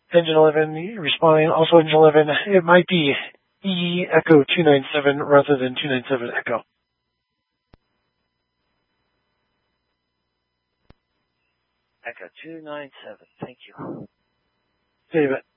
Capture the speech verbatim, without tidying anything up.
Engine eleven responding. Also Engine eleven, it might be E Echo two nine seven rather than two nine seven Echo. Echo two nine seven, thank you. Save it.